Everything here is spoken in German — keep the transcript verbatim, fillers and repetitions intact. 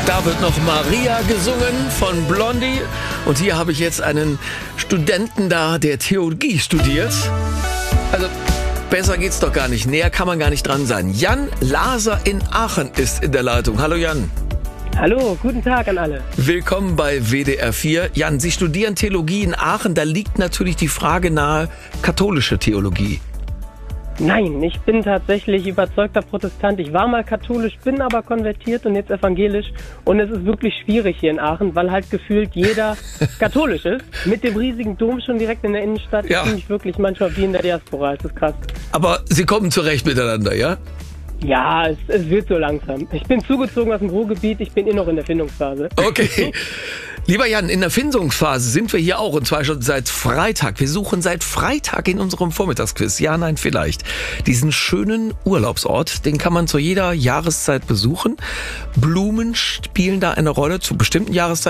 Da wird noch Maria gesungen von Blondie. Und hier habe ich jetzt einen Studenten da, der Theologie studiert. Also besser geht's doch gar nicht. Näher kann man gar nicht dran sein. Jan Laser in Aachen ist in der Leitung. Hallo Jan. Hallo, guten Tag an alle. Willkommen bei W D R vier. Jan, Sie studieren Theologie in Aachen. Da liegt natürlich die Frage nahe, katholische Theologie. Nein, ich bin tatsächlich überzeugter Protestant. Ich war mal katholisch, bin aber konvertiert und jetzt evangelisch. Und es ist wirklich schwierig hier in Aachen, weil halt gefühlt jeder katholisch ist. Mit dem riesigen Dom schon direkt in der Innenstadt. Ja. Ich fühle mich wirklich manchmal wie in der Diaspora. Es ist krass. Aber Sie kommen zurecht miteinander, ja? Ja, es, es wird so langsam. Ich bin zugezogen aus dem Ruhrgebiet. Ich bin eh noch in der Findungsphase. Okay. Lieber Jan, in der Findungsphase sind wir hier auch, und zwar schon seit Freitag. Wir suchen seit Freitag in unserem Vormittagsquiz, ja, nein, vielleicht, diesen schönen Urlaubsort. Den kann man zu jeder Jahreszeit besuchen. Blumen spielen da eine Rolle, zu bestimmten Jahreszeiten